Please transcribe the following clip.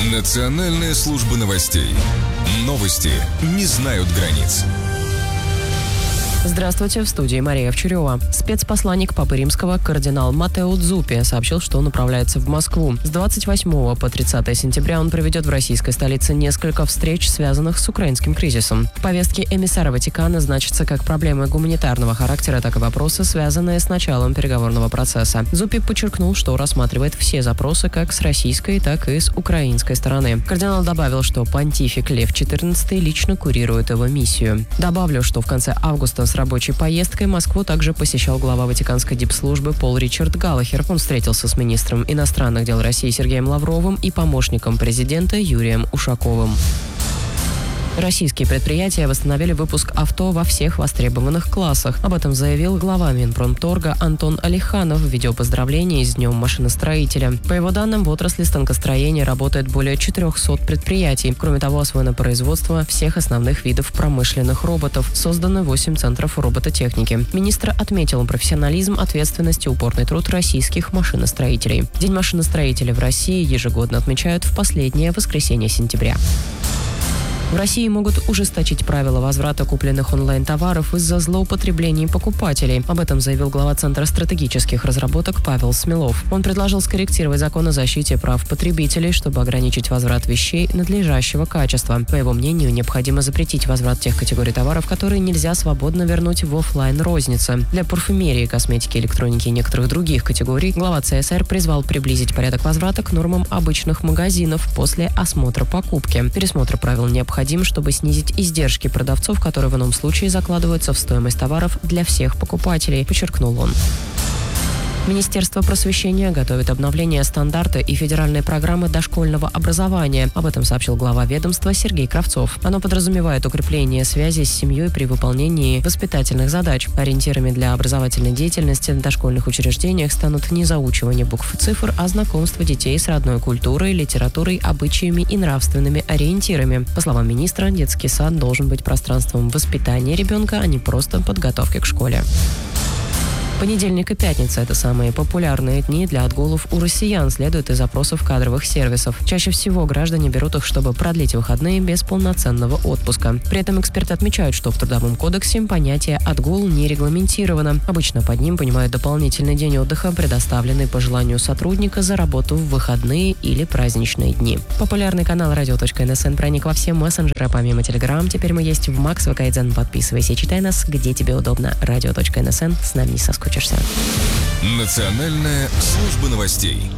Национальная служба новостей. Новости не знают границ. Здравствуйте, в студии Мария Овчарева. Спецпосланник Папы Римского кардинал Маттео Дзуппи сообщил, что он направляется в Москву. С 28 по 30 сентября он проведет в российской столице несколько встреч, связанных с украинским кризисом. В повестке эмиссара Ватикана значатся как проблемы гуманитарного характера, так и вопросы, связанные с началом переговорного процесса. Дзуппи подчеркнул, что рассматривает все запросы как с российской, так и с украинской стороны. Кардинал добавил, что понтифик Лев XIV лично курирует его миссию. Добавлю, что в конце августа с рабочей поездкой Москву также посещал глава Ватиканской дипслужбы Пол Ричард Галлахер. Он встретился с министром иностранных дел России Сергеем Лавровым и помощником президента Юрием Ушаковым. Российские предприятия восстановили выпуск авто во всех востребованных классах. Об этом заявил глава Минпромторга Антон Алиханов в видеопоздравлении с Днем машиностроителя. По его данным, в отрасли станкостроения работает более 400 предприятий. Кроме того, освоено производство всех основных видов промышленных роботов. Созданы 8 центров робототехники. Министр отметил профессионализм, ответственность и упорный труд российских машиностроителей. День машиностроителя в России ежегодно отмечают в последнее воскресенье сентября. В России могут ужесточить правила возврата купленных онлайн-товаров из-за злоупотреблений покупателей. Об этом заявил глава Центра стратегических разработок Павел Смелов. Он предложил скорректировать закон о защите прав потребителей, чтобы ограничить возврат вещей надлежащего качества. По его мнению, необходимо запретить возврат тех категорий товаров, которые нельзя свободно вернуть в офлайн-рознице. Для парфюмерии, косметики, электроники и некоторых других категорий глава ЦСР призвал приблизить порядок возврата к нормам обычных магазинов после осмотра покупки. Пересмотр правил необходим, чтобы снизить издержки продавцов, которые в ином случае закладываются в стоимость товаров для всех покупателей, подчеркнул он. Министерство просвещения готовит обновление стандарта и федеральной программы дошкольного образования. Об этом сообщил глава ведомства Сергей Кравцов. Оно подразумевает укрепление связи с семьей при выполнении воспитательных задач. Ориентирами для образовательной деятельности в дошкольных учреждениях станут не заучивание букв и цифр, а знакомство детей с родной культурой, литературой, обычаями и нравственными ориентирами. По словам министра, детский сад должен быть пространством воспитания ребенка, а не просто подготовки к школе. Понедельник и пятница – это самые популярные дни для отгулов у россиян, следует из опросов кадровых сервисов. Чаще всего граждане берут их, чтобы продлить выходные без полноценного отпуска. При этом эксперты отмечают, что в Трудовом кодексе понятие «отгул» не регламентировано. Обычно под ним понимают дополнительный день отдыха, предоставленный по желанию сотрудника за работу в выходные или праздничные дни. Популярный канал radio.nsn проник во все мессенджеры, помимо Telegram. Теперь мы есть в Макс, ВК-Дзен. Подписывайся и читай нас, где тебе удобно. Radio.nsn. С нами не соскучишься. Национальная служба новостей.